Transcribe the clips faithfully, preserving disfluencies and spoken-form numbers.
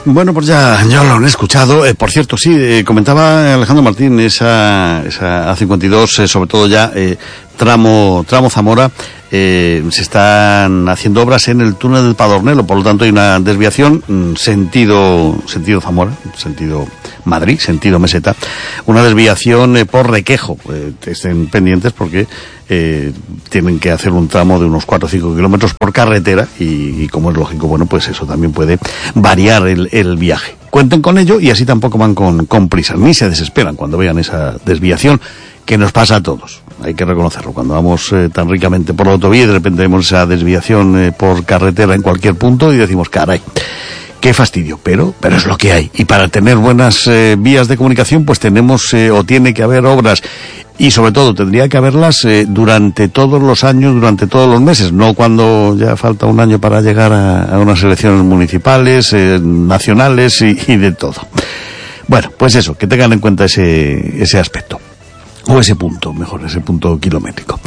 Bueno, pues ya, ya lo han escuchado. Eh, por cierto, sí, eh, comentaba Alejandro Martín, esa, esa A cincuenta y dos, eh, sobre todo ya, eh, tramo, tramo Zamora, eh, se están haciendo obras en el túnel del Padornelo, por lo tanto hay una desviación, mm, sentido, sentido Zamora, sentido Madrid, sentido Meseta, una desviación eh, por Requejo. Eh, estén pendientes porque eh, tienen que hacer un tramo de unos cuatro o cinco kilómetros por carretera y, y como es lógico, bueno, pues eso también puede variar el, el viaje. Cuenten con ello y así tampoco van con, con prisa, ni se desesperan cuando vean esa desviación que nos pasa a todos. Hay que reconocerlo. Cuando vamos eh, tan ricamente por la autovía y de repente vemos esa desviación eh, por carretera en cualquier punto y decimos, caray, qué fastidio, pero pero es lo que hay. Y para tener buenas eh, vías de comunicación, pues tenemos eh, o tiene que haber obras. Y sobre todo tendría que haberlas eh, durante todos los años, durante todos los meses, no cuando ya falta un año para llegar a, a unas elecciones municipales, eh, nacionales y, y de todo. Bueno, pues eso, que tengan en cuenta ese, ese aspecto. O ese punto, mejor, ese punto kilométrico.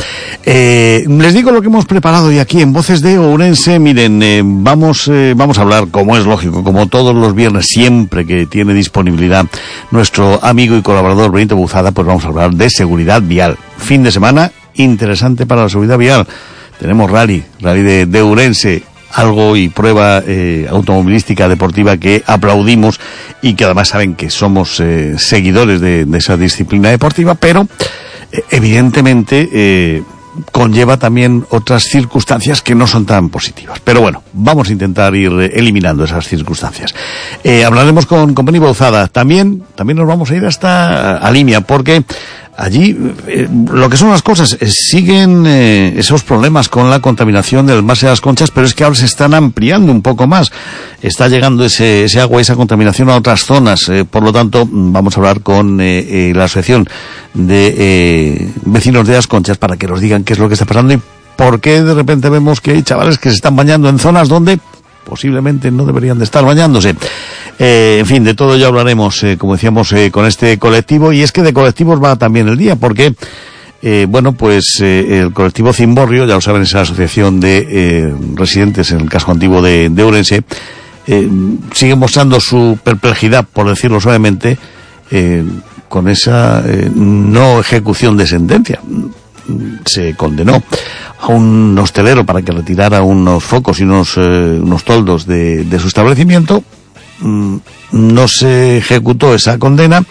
Eh, les digo lo que hemos preparado hoy aquí en Voces de Ourense. Miren, eh, vamos, eh, vamos a hablar, como es lógico, como todos los viernes, siempre que tiene disponibilidad nuestro amigo y colaborador Benito Buzada, pues vamos a hablar de seguridad vial. Fin de semana interesante para la seguridad vial. Tenemos rally, rally de, de Ourense. Algo y prueba eh, automovilística deportiva que aplaudimos y que además saben que somos eh, seguidores de, de esa disciplina deportiva, pero eh, evidentemente eh, conlleva también otras circunstancias que no son tan positivas. Pero bueno, vamos a intentar ir eh, eliminando esas circunstancias. Eh, hablaremos con, con Beni Bouzada. También, también nos vamos a ir hasta Alimia, porque allí, eh, lo que son las cosas, eh, siguen eh, esos problemas con la contaminación del embalse de las Conchas, pero es que ahora se están ampliando un poco más. Está llegando ese, ese agua, esa contaminación a otras zonas. Eh, por lo tanto, vamos a hablar con eh, eh, la Asociación de eh, Vecinos de las Conchas para que nos digan qué es lo que está pasando y por qué de repente vemos que hay chavales que se están bañando en zonas donde posiblemente no deberían de estar bañándose. Eh, en fin, de todo ya hablaremos, eh, como decíamos, eh, con este colectivo, y es que de colectivos va también el día, porque, eh, bueno, pues eh, el colectivo Cimborrio, ya lo saben, es la asociación de eh, residentes en el casco antiguo de, de Ourense, eh, sigue mostrando su perplejidad, por decirlo suavemente, eh, con esa eh, no ejecución de sentencia. Se condenó a un hostelero para que retirara unos focos y unos, eh, unos toldos de, de su establecimiento. Mm, no se ejecutó esa condena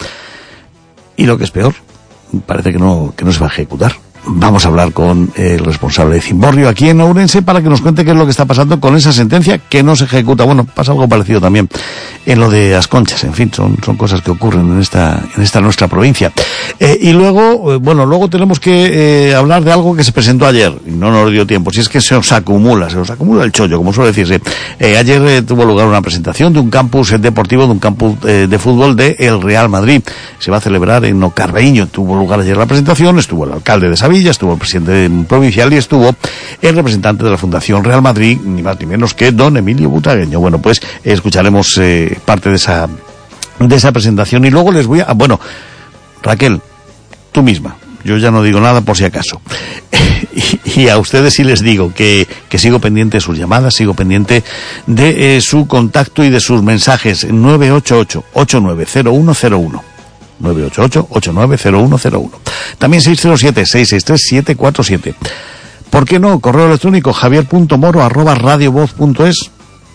y lo que es peor, parece que no, que no se va a ejecutar. Vamos a hablar con el responsable de Cimborrio aquí en Ourense para que nos cuente qué es lo que está pasando con esa sentencia que no se ejecuta. Bueno, pasa algo parecido también en lo de As Conchas. En fin, son, son cosas que ocurren en esta, en esta nuestra provincia. Eh, y luego, eh, bueno, luego tenemos que eh, hablar de algo que se presentó ayer. Y no nos dio tiempo. Si es que se os acumula, se os acumula el chollo, como suele decirse. Eh, ayer eh, tuvo lugar una presentación de un campus deportivo, de un campus eh, de fútbol de el Real Madrid. Se va a celebrar en Ocarbeíño. Tuvo lugar ayer la presentación, estuvo el alcalde de Sabina, estuvo el presidente provincial y estuvo el representante de la Fundación Real Madrid, ni más ni menos que don Emilio Butagueño. Bueno, pues escucharemos eh, parte de esa de esa presentación y luego les voy a... Bueno, Raquel, tú misma, yo ya no digo nada por si acaso. y, y a ustedes sí les digo que, que sigo pendiente de sus llamadas, sigo pendiente de eh, su contacto y de sus mensajes. nueve ocho ocho, ocho nueve cero uno cero uno. nueve ocho ocho, ocho nueve cero uno cero uno. También seis cero siete, seis seis tres, siete cuatro siete. ¿Por qué no? Correo electrónico javier punto moro arroba radiovoz punto es.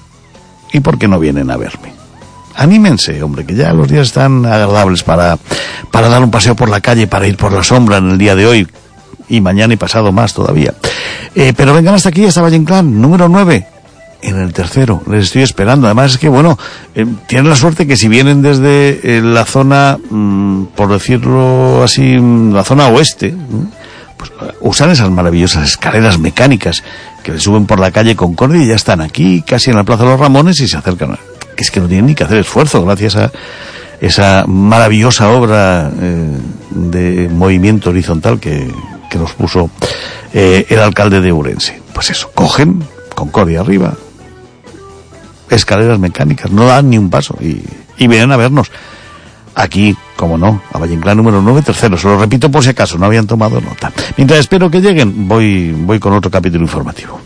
¿Y por qué no vienen a verme? Anímense, hombre, que ya los días están agradables para, para dar un paseo por la calle, para ir por la sombra en el día de hoy, y mañana y pasado más todavía. Eh, pero vengan hasta aquí, hasta Valle Inclán, número nueve. En el tercero, les estoy esperando. Además es que, bueno, eh, tienen la suerte que si vienen desde eh, la zona, mmm, por decirlo así, la zona oeste, ¿eh? Pues usan esas maravillosas escaleras mecánicas que les suben por la calle Concordia y ya están aquí, casi en la Plaza de los Ramones, y se acercan. Que es que no tienen ni que hacer esfuerzo gracias a esa maravillosa obra eh, de movimiento horizontal que, que nos puso eh, el alcalde de Ourense. Pues eso, cogen Concordia arriba, escaleras mecánicas, no dan ni un paso y, y vienen a vernos aquí, como no, a Valle Inclán número nueve, tercero. Se lo repito por si acaso no habían tomado nota. Mientras espero que lleguen, voy, voy con otro capítulo informativo.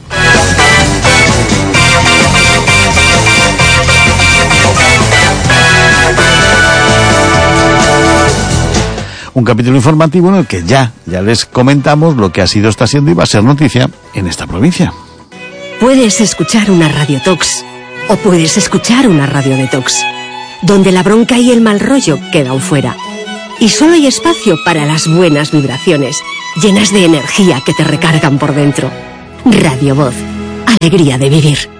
un capítulo informativo en el que ya, ya les comentamos lo que ha sido, está siendo y va a ser noticia en esta provincia. Puedes escuchar una radiotox o puedes escuchar una radio detox, donde la bronca y el mal rollo quedan fuera. Y solo hay espacio para las buenas vibraciones, llenas de energía que te recargan por dentro. Radio Voz, alegría de vivir.